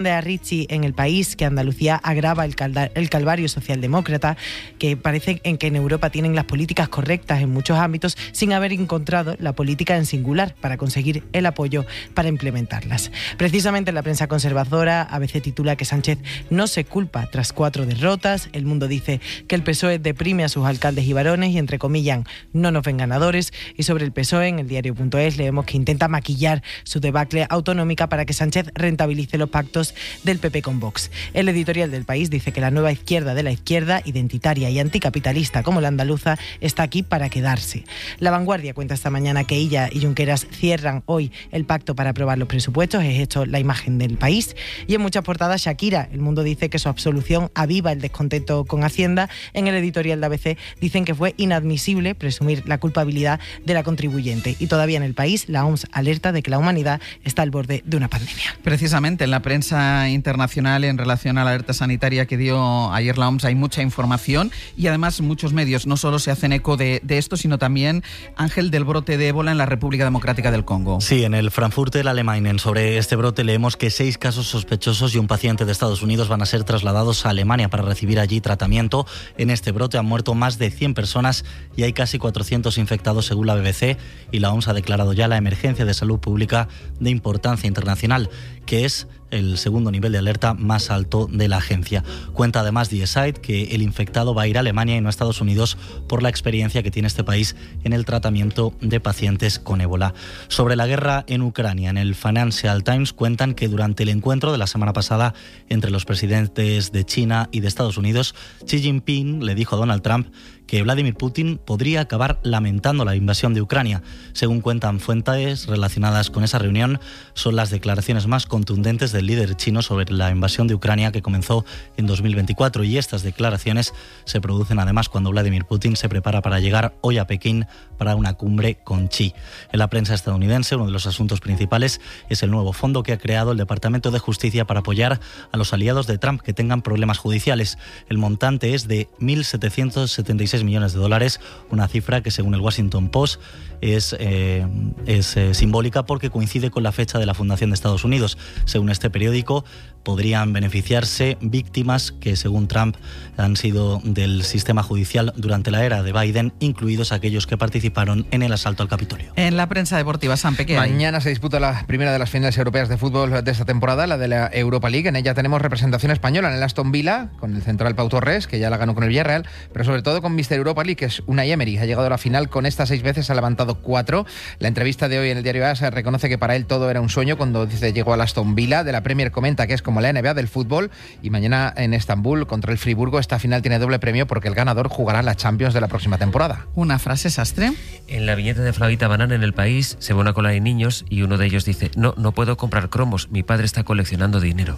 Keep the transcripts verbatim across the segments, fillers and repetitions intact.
de Arrighi en El País, que Andalucía agrava el, calda, el calvario socialdemócrata, que parece en que en Europa tienen las políticas correctas en muchos ámbitos sin haber encontrado la política en singular para conseguir el apoyo para implementarlas. Precisamente en la prensa conservadora, A B C titula que Sánchez no se culpa tras cuatro derrotas. El Mundo dice que el P S O E deprime a sus alcaldes y varones y, entre comillas, no nos ven ganadores. Y sobre el P S O E, en el diario punto es, leemos que intenta maquillar su debacle autonómica para que Sánchez rentabilice los pactos del P P con Vox. El editorial del País dice que la nueva izquierda de la izquierda, identitaria y anticapitalista como la andaluza, está aquí para quedarse. La Vanguardia cuenta esta mañana que Illa y Junqueras cierran hoy el pacto para aprobar los presupuestos. Es esto la imagen del País. Y en muchas portadas, Shakira. El Mundo dice que su absolución aviva el descontento con Hacienda. En el editorial de A B C dicen que fue inadmisible presumir la culpabilidad de la contribuyente. Y todavía en el País, la O M S alerta de que la humanidad está al borde de una pandemia. Precisamente en la prensa internacional, en relación a la alerta sanitaria que dio ayer la O M S, hay mucha información y además muchos medios no solo se hacen eco de, de esto, sino también, Ángel, del brote de ébola en la República Democrática del Congo. Sí, en el Frankfurter Allgemeine sobre este brote leemos que seis casos sospechosos y un paciente de Estados Unidos van a ser trasladados a Alemania para recibir allí tratamiento. En este brote han muerto más de cien personas y hay casi cuatrocientos infectados según la B B C, y la O M S ha declarado ya la emergencia de salud pública de importancia internacional, que es el segundo nivel de alerta más alto de la agencia. Cuenta además Die Zeit que el infectado va a ir a Alemania y no a Estados Unidos por la experiencia que tiene este país en el tratamiento de pacientes con ébola. Sobre la guerra en Ucrania, en el Financial Times cuentan que durante el encuentro de la semana pasada entre los presidentes de China y de Estados Unidos, Xi Jinping le dijo a Donald Trump que Vladimir Putin podría acabar lamentando la invasión de Ucrania. Según cuentan fuentes relacionadas con esa reunión, son las declaraciones más contundentes del líder chino sobre la invasión de Ucrania que comenzó en dos mil veinticuatro, y estas declaraciones se producen además cuando Vladimir Putin se prepara para llegar hoy a Pekín para una cumbre con Xi. En la prensa estadounidense, uno de los asuntos principales es el nuevo fondo que ha creado el Departamento de Justicia para apoyar a los aliados de Trump que tengan problemas judiciales. El montante es de mil setecientos setenta y seis millones de dólares, una cifra que según el Washington Post es, eh, es eh, simbólica porque coincide con la fecha de la fundación de Estados Unidos. Según este periódico, podrían beneficiarse víctimas que según Trump han sido del sistema judicial durante la era de Biden, incluidos aquellos que participaron en el asalto al Capitolio. En la prensa deportiva, Sampe, ¿qué hay? Mañana se disputa la primera de las finales europeas de fútbol de esta temporada, la de la Europa League. En ella tenemos representación española en el Aston Villa, con el central Pau Torres, que ya la ganó con el Villarreal, pero sobre todo con míster Europa League, que es Unai Emery. Ha llegado a la final con estas seis veces, ha levantado cuatro. La entrevista de hoy en el diario A S reconoce que para él todo era un sueño cuando dice llegó al Aston Villa. De la Premier comenta que es como la N B A del fútbol, y mañana en Estambul contra el Friburgo esta final tiene doble premio porque el ganador jugará la Champions de la próxima temporada. Una frase, Sastre. En la viñeta de Flavita Banana en El País se ve una cola de niños y uno de ellos dice: no, no puedo comprar cromos, mi padre está coleccionando dinero.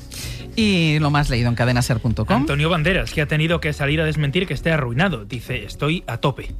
Y lo más leído en cadena ser punto com. Antonio Banderas, que ha tenido que salir a desmentir que esté arruinado. Dice: estoy a tope.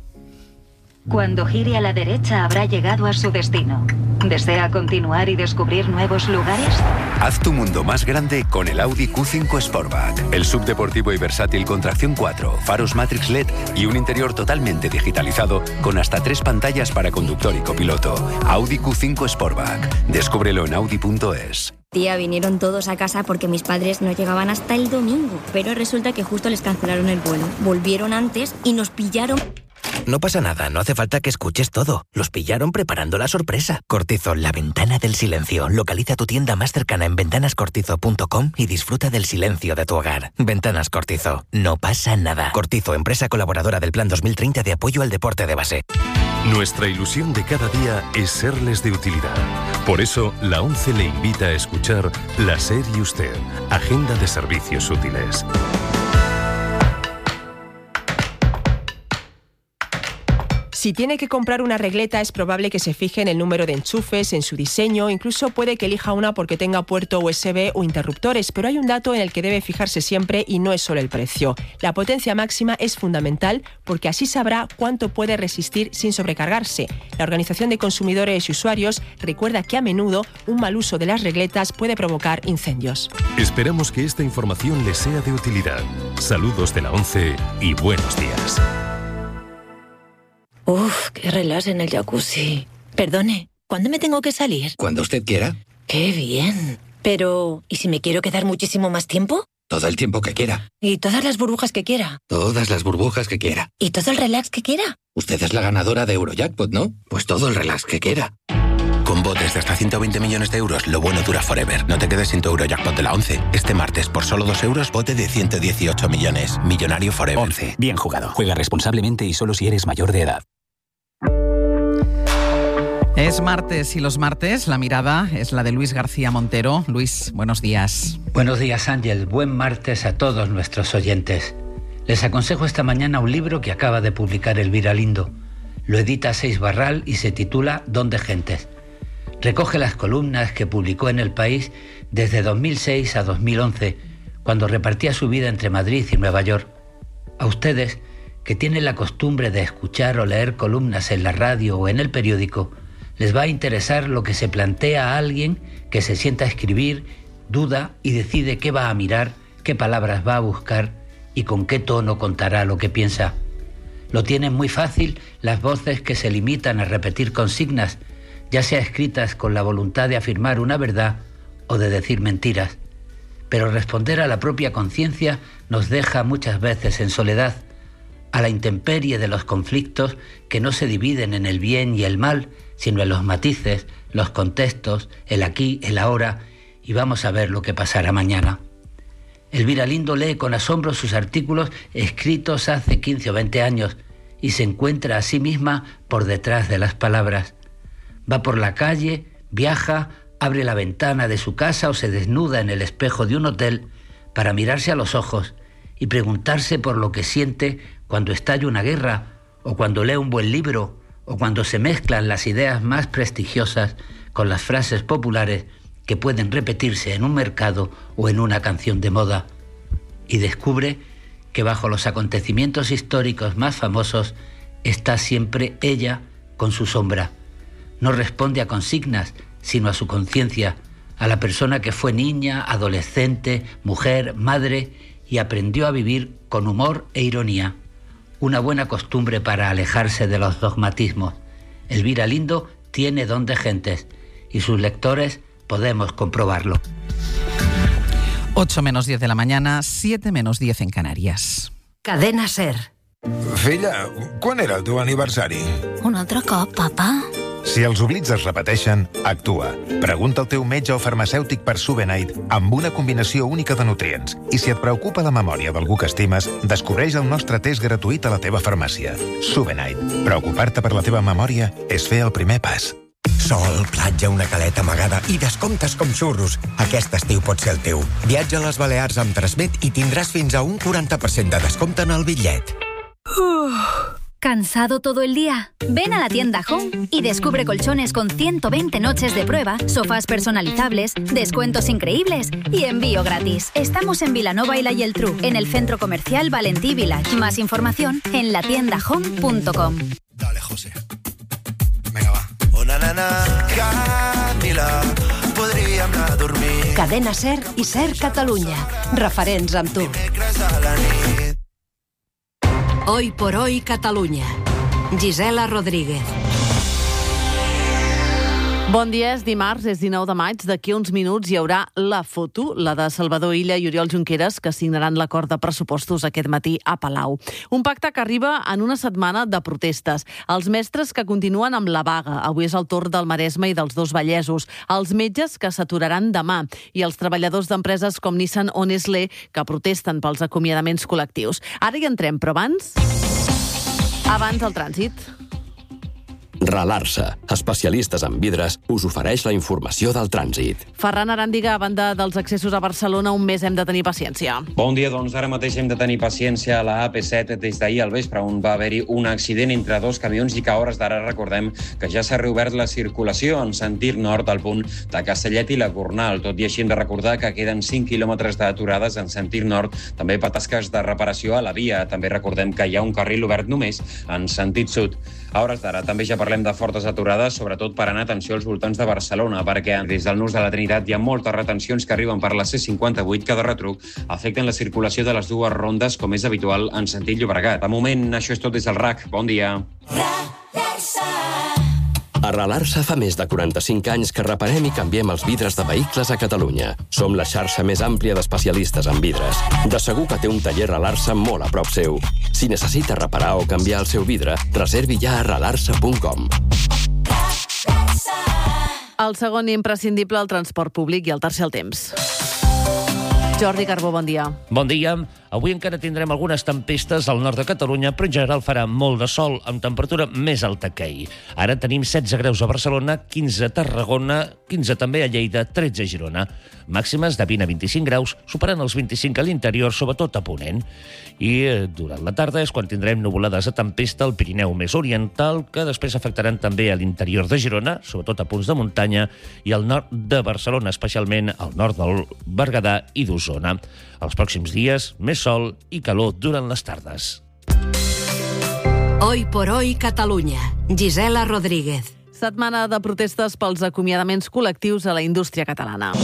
Cuando gire a la derecha habrá llegado a su destino. ¿Desea continuar y descubrir nuevos lugares? Haz tu mundo más grande con el Audi Q cinco Sportback. El subdeportivo y versátil con tracción cuatro, faros Matrix L E D y un interior totalmente digitalizado con hasta tres pantallas para conductor y copiloto. Audi Q cinco Sportback. Descúbrelo en audi punto es. Tía, vinieron todos a casa porque mis padres no llegaban hasta el domingo. Pero resulta que justo les cancelaron el vuelo. Volvieron antes y nos pillaron... No pasa nada, no hace falta que escuches todo. Los pillaron preparando la sorpresa. Cortizo, la ventana del silencio. Localiza tu tienda más cercana en ventanas cortizo punto com y disfruta del silencio de tu hogar. Ventanas Cortizo, no pasa nada. Cortizo, empresa colaboradora del Plan dos mil treinta de apoyo al deporte de base. Nuestra ilusión de cada día es serles de utilidad. Por eso, la ONCE le invita a escuchar La SER y Usted, Agenda de Servicios Útiles. Si tiene que comprar una regleta, es probable que se fije en el número de enchufes, en su diseño, incluso puede que elija una porque tenga puerto U S B o interruptores, pero hay un dato en el que debe fijarse siempre y no es solo el precio. La potencia máxima es fundamental porque así sabrá cuánto puede resistir sin sobrecargarse. La Organización de Consumidores y Usuarios recuerda que a menudo un mal uso de las regletas puede provocar incendios. Esperamos que esta información les sea de utilidad. Saludos de la ONCE y buenos días. Uf, qué relax en el jacuzzi. Perdone, ¿cuándo me tengo que salir? Cuando usted quiera. ¡Qué bien! Pero, ¿y si me quiero quedar muchísimo más tiempo? Todo el tiempo que quiera. ¿Y todas las burbujas que quiera? Todas las burbujas que quiera. ¿Y todo el relax que quiera? Usted es la ganadora de Eurojackpot, ¿no? Pues todo el relax que quiera. Con botes de hasta ciento veinte millones de euros, lo bueno dura forever. No te quedes sin tu Eurojackpot de la once. Este martes, por solo dos euros, bote de ciento dieciocho millones. Millonario forever. once. Bien jugado. Juega responsablemente y solo si eres mayor de edad. Es martes y los martes la mirada es la de Luis García Montero. Luis, buenos días. Buenos días, Ángel. Buen martes a todos nuestros oyentes. Les aconsejo esta mañana un libro que acaba de publicar Elvira Lindo. Lo edita Seis Barral y se titula Don de Gentes. Recoge las columnas que publicó en El País desde dos mil seis a dos mil once, cuando repartía su vida entre Madrid y Nueva York. A ustedes, que tienen la costumbre de escuchar o leer columnas en la radio o en el periódico, les va a interesar lo que se plantea a alguien que se sienta a escribir, duda y decide qué va a mirar, qué palabras va a buscar y con qué tono contará lo que piensa. Lo tienen muy fácil las voces que se limitan a repetir consignas, ya sea escritas con la voluntad de afirmar una verdad o de decir mentiras. Pero responder a la propia conciencia nos deja muchas veces en soledad, a la intemperie de los conflictos que no se dividen en el bien y el mal, sino en los matices, los contextos, el aquí, el ahora, y vamos a ver lo que pasará mañana. Elvira Lindo lee con asombro sus artículos escritos hace quince o veinte años y se encuentra a sí misma por detrás de las palabras. Va por la calle, viaja, abre la ventana de su casa o se desnuda en el espejo de un hotel para mirarse a los ojos y preguntarse por lo que siente cuando estalla una guerra o cuando lee un buen libro o cuando se mezclan las ideas más prestigiosas con las frases populares que pueden repetirse en un mercado o en una canción de moda. Y descubre que bajo los acontecimientos históricos más famosos está siempre ella con su sombra. No responde a consignas, sino a su conciencia, a la persona que fue niña, adolescente, mujer, madre y aprendió a vivir con humor e ironía. Una buena costumbre para alejarse de los dogmatismos. Elvira Lindo tiene don de gentes y sus lectores podemos comprobarlo. ocho menos diez de la mañana, siete menos diez en Canarias. Cadena SER. Filla, quan era el teu aniversari? Un altre cop, papa? Si els oblits es repeteixen, actua. Pregunta al teu metge o farmacèutic per Subenite amb una combinació única de nutrients. I si et preocupa la memòria d'algú que estimes, descobreix el nostre test gratuït a la teva farmàcia. Subenite. Preocupar-te per la teva memòria és fer el primer pas. Sol, platja, una caleta amagada i descomptes com xurros. Aquest estiu pot ser el teu. Viatja a les Balears amb Transmet i tindràs fins a un quaranta per cent de descompte en el bitllet. Uf. ¿Cansado todo el día? Ven a la tienda Home y descubre colchones con ciento veinte noches de prueba, sofás personalizables, descuentos increíbles y envío gratis. Estamos en Vilanova y la Geltrú, en el centro comercial Valentí Village. Más información en la tienda home punto com. Dale, José. Venga, va. Una nana, Camila, podríem anar a dormir. Cadena SER i SER Catalunya. Referents amb tu. Hoy por hoy Catalunya. Gisela Rodríguez. Bon dia, és dimarts, és dinou de maig. D'aquí uns minuts hi haurà la foto, la de Salvador Illa i Oriol Junqueras, que signaran l'acord de pressupostos aquest matí a Palau. Un pacte que arriba en una setmana de protestes. Els mestres que continuen amb la vaga. Avui és el torn del Maresme i dels dos Vallesos. Els metges que s'aturaran demà. I els treballadors d'empreses com Nissan o Nestlé que protesten pels acomiadaments col·lectius. Ara hi entrem, però abans... Abans el trànsit. Ralarsa, especialistes en vidres, us ofereix la informació del trànsit. Ferran Aràndiga, a banda dels accessos a Barcelona, un mes hem de tenir paciència. Bon dia, doncs ara mateix hem de tenir paciència a la A P set des d'ahir al vespre, on va haver-hi un accident entre dos camions i que a hores d'ara recordem que ja s'ha reobert la circulació en sentit nord al punt de Castellet i la Gornal. Tot i així hem de recordar que queden cinc quilòmetres d'aturades en sentit nord, també per tasques de reparació a la via. També recordem que hi ha un carril obert només en sentit sud. A hores d'ara també ja parlem de fortes aturades, sobretot per anar atenció als voltants de Barcelona, perquè des del Nus de la Trinitat hi ha moltes retencions que arriben per la C cinquanta-vuit que de retruc afecten la circulació de les dues rondes, com és habitual en sentit Llobregat. De moment, això és tot des del R A C. Bon dia. A Ralarsa fa més de quaranta-cinc anys que reparem i canviem els vidres de vehicles a Catalunya. Som la xarxa més àmplia d'especialistes en vidres. De segur que té un taller Ralarsa molt a prop seu. Si necessita reparar o canviar el seu vidre, reservi ja a ralarsa punt com. El segon imprescindible, el transport públic, i el tercer, el temps. Jordi Carbó, bon dia. Bon dia. Avui encara tindrem algunes tempestes al nord de Catalunya, però en general farà molt de sol, amb temperatura més alta que ahir. Ara tenim setze graus a Barcelona, quinze a Tarragona, quinze també a Lleida, tretze a Girona. Màximes de vint a vint-i-cinc graus, superant els vint-i-cinc a l'interior, sobretot a Ponent. I durant la tarda és quan tindrem nuvolades de tempesta al Pirineu més oriental, que després afectaran també a l'interior de Girona, sobretot a punts de muntanya, i al nord de Barcelona, especialment al nord del Berguedà i d'Osona. Els pròxims dies, més sol i calor durant les tardes. Hoy por hoy, Catalunya. Gisela Rodríguez. Setmana de protestes pels acomiadaments col·lectius a la indústria catalana.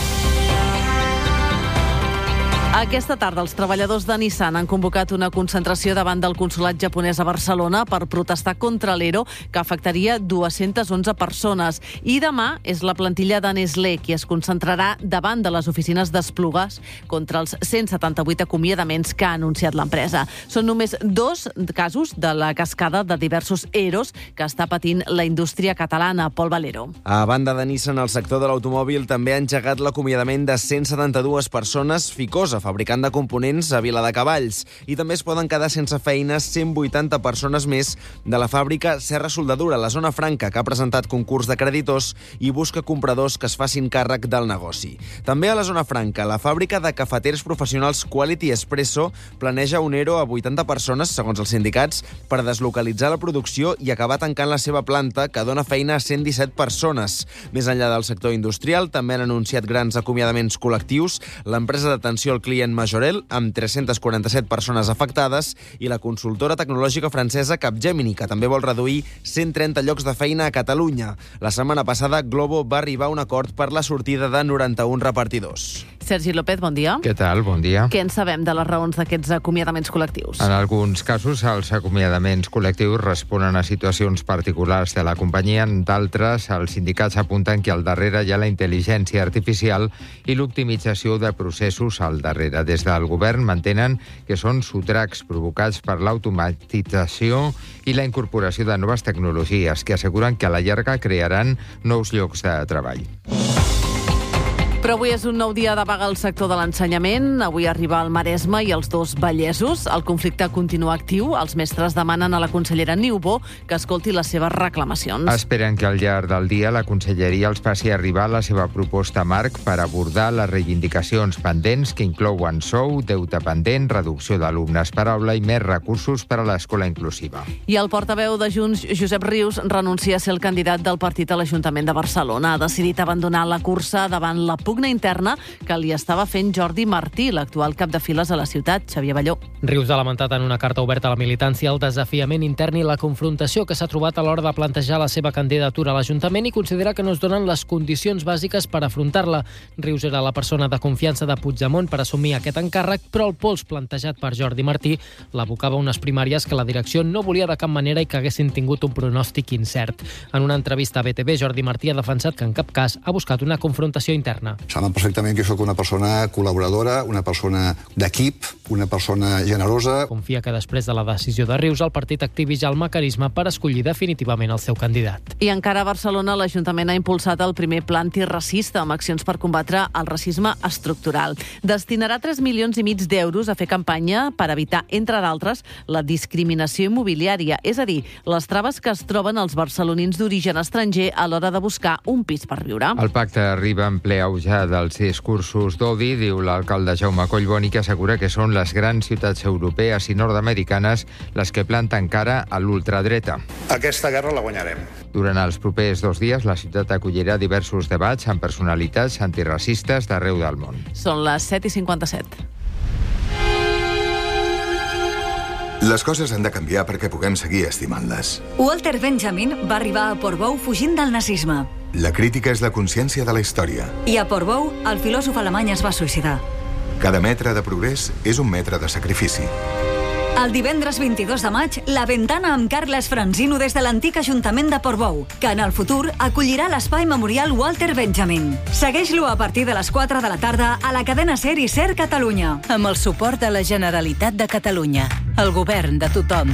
Aquesta tarda, els treballadors de Nissan han convocat una concentració davant del consolat japonès a Barcelona per protestar contra l'E R O, que afectaria dues-centes onze persones. I demà és la plantilla de Nestlé qui es concentrarà davant de les oficines d'Esplugues contra els cent setanta-vuit acomiadaments que ha anunciat l'empresa. Són només dos casos de la cascada de diversos E R Os que està patint la indústria catalana. Pol Valero. A banda de Nissan, el sector de l'automòbil també ha engegat l'acomiadament de cent setanta-dues persones. Ficosa, fabricant de components a Viladecavalls. I també es poden quedar sense feina cent vuitanta persones més de la fàbrica Serra Soldadura, la zona franca, que ha presentat concurs de creditors i busca compradors que es facin càrrec del negoci. També a la zona franca, la fàbrica de cafeters professionals Quality Espresso planeja un E R O a vuitanta persones, segons els sindicats, per deslocalitzar la producció i acabar tancant la seva planta, que dona feina a cent disset persones. Més enllà del sector industrial, també han anunciat grans acomiadaments col·lectius l'empresa d'atenció al client Majorel, amb tres-centes quaranta-set persones afectades, i la consultora tecnològica francesa Capgemini, que també vol reduir cent trenta llocs de feina a Catalunya. La setmana passada, Glovo va arribar a un acord per la sortida de noranta-un repartidors. Sergi López, bon dia. Què tal? Bon dia. Què en sabem de les raons d'aquests acomiadaments col·lectius? En alguns casos, els acomiadaments col·lectius responen a situacions particulars de la companyia. En d'altres, els sindicats apunten que al darrere hi ha la intel·ligència artificial i l'optimització de processos al darrere. Des del govern mantenen que són sotracs provocats per l'automatització i la incorporació de noves tecnologies que asseguren que a la llarga crearan nous llocs de treball. Però avui és un nou dia de vaga al sector de l'ensenyament. Avui arriba el Maresme i els dos Vallesos. El conflicte continua actiu. Els mestres demanen a la consellera Niubó que escolti les seves reclamacions. Esperen que al llarg del dia la conselleria els faci arribar la seva proposta marc per abordar les reivindicacions pendents, que inclouen sou, deute pendent, reducció d'alumnes per aula i més recursos per a l'escola inclusiva. I el portaveu de Junts, Josep Rius, renuncia a ser el candidat del partit a l'Ajuntament de Barcelona. Ha decidit abandonar la cursa davant la pugna interna que li estava fent Jordi Martí, l'actual cap de files a la ciutat. Xavier Balló. Rius ha lamentat en una carta oberta a la militància el desafiament intern i la confrontació que s'ha trobat a l'hora de plantejar la seva candidatura a l'Ajuntament i considera que no es donen les condicions bàsiques per afrontar-la. Rius era la persona de confiança de Puigdemont per assumir aquest encàrrec, però el pols plantejat per Jordi Martí l'abocava a unes primàries que la direcció no volia de cap manera i que haguessin tingut un pronòstic incert. En una entrevista a B T V, Jordi Martí ha defensat que en cap cas ha buscat una confrontació interna. Saben perfectament que sóc una persona col·laboradora, una persona d'equip, una persona generosa. Confia que després de la decisió de Rius, el partit activi ja el mecanisme per escollir definitivament el seu candidat. I encara a Barcelona, l'Ajuntament ha impulsat el primer pla antiracista amb accions per combatre el racisme estructural. Destinarà tres milions i mig d'euros a fer campanya per evitar, entre d'altres, la discriminació immobiliària, és a dir, les traves que es troben els barcelonins d'origen estranger a l'hora de buscar un pis per viure. El pacte arriba en ple auge dels discursos d'odi, diu l'alcalde Jaume Collboni, que assegura que són les grans ciutats europees i nord-americanes les que planten cara a l'ultradreta. Aquesta guerra la guanyarem. Durant els propers dos dies, la ciutat acollirà diversos debats amb personalitats antiracistes d'arreu del món. Són les set i cinquanta-set. Les coses han de canviar perquè puguem seguir estimant-les. Walter Benjamin va arribar a Portbou fugint del nazisme. La crítica és la consciència de la història. I a Portbou, el filòsof alemany es va suïcidar. Cada metre de progrés és un metre de sacrifici. El divendres vint-i-dos de maig, La Ventana amb Carles Franzino des de l'antic Ajuntament de Portbou, que en el futur acollirà l'Espai Memorial Walter Benjamin. Segueix-lo a partir de les quatre de la tarda a la cadena SER i SER Catalunya. Amb el suport de la Generalitat de Catalunya. El govern de tothom.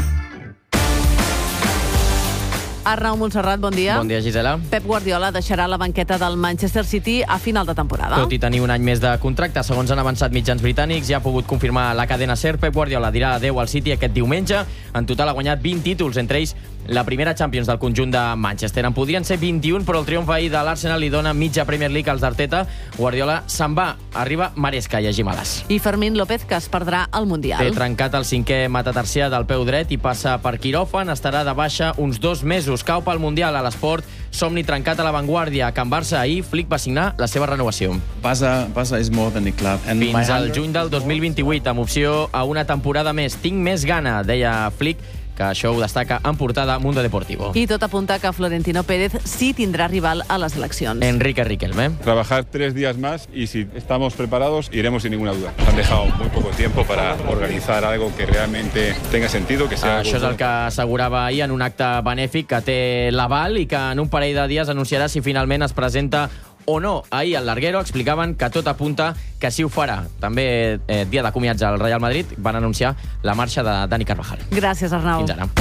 Arnau Montserrat, bon dia. Bon dia, Gisela. Pep Guardiola deixarà la banqueta del Manchester City a final de temporada. Tot i tenir un any més de contracte, segons han avançat mitjans britànics, ja ha pogut confirmar la cadena SER. Pep Guardiola dirà adeu al City aquest diumenge. En total ha guanyat vint títols, entre ells la primera Champions del conjunt de Manchester. En podrien ser vint-i-un, però el triomf ahir de l'Arsenal li dona mitja Premier League als d'Arteta. Guardiola se'n va. Arriba Maresca i Agimales. I Fermín López, que es perdrà el Mundial. Té trencat el cinquè metatarsià del peu dret i passa per quiròfan. Estarà de baixa uns dos mesos. Cau pel Mundial a l'esport. Somni trencat a l'avantguàrdia. A Can Barça ahir, Flick va signar la seva renovació. Barça, Barça is more than a club. And Fins al juny del dos mil vint-i-vuit, amb opció a una temporada més. Tinc més gana, deia Flick, que això ho destaca en portada Mundo Deportivo. I tot apunta que Florentino Pérez sí tindrà rival a les eleccions. Enrique Riquelme. Trabajar tres días más y si estamos preparados iremos sin ninguna duda. Han dejado muy poco tiempo para organizar algo que realmente tenga sentido, que sea Això és el que assegurava ahir en un acte benèfic que té l'aval i que en un parell de dies anunciarà si finalment es presenta o no. Ahir al Larguero explicaven que tot apunta que sí ho farà. També, eh, dia de comiats al Real Madrid, van anunciar la marxa de Dani Carvajal. Gràcies, Arnau. Fins ara.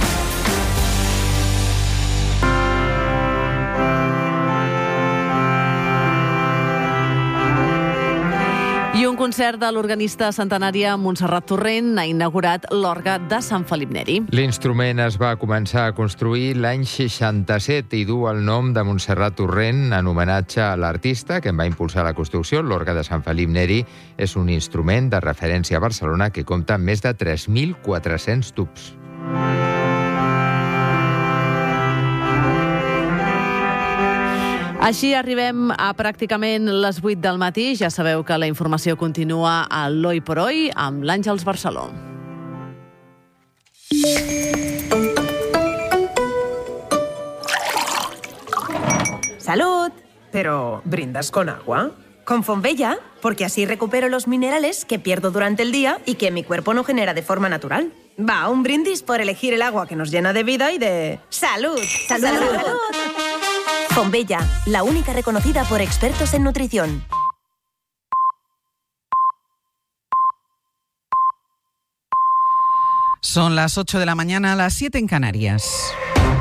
I un concert de l'organista centenària Montserrat Torrent ha inaugurat l'orgue de Sant Felip Neri. L'instrument es va començar a construir l'any seixanta-set i du el nom de Montserrat Torrent en homenatge a l'artista que en va impulsar la construcció. L'orgue de Sant Felip Neri és un instrument de referència a Barcelona que compta amb més de tres mil quatre-cents tubs. Així arribem a pràcticament les vuit del matí. Ja sabeu que la informació continua a l'Hoy por Hoy amb l'Àngels Barceló. ¡Salud! Pero, ¿brindas con agua? Con Fonbella, porque así recupero los minerales que pierdo durante el día y que mi cuerpo no genera de forma natural. Va, un brindis por elegir el agua que nos llena de vida y de... ¡Salud! ¡Salud! ¡Salud! ¡Salud! Fonbella, la única reconocida por expertos en nutrición. Son las ocho de la mañana, las siete en Canarias.